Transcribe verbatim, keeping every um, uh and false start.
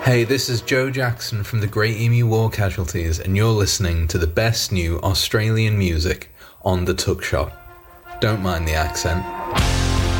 Hey, this is Joe Jackson from the Great Emu War Casualties, and you're listening to the best new Australian music on The Tuck Shop. Don't mind the accent.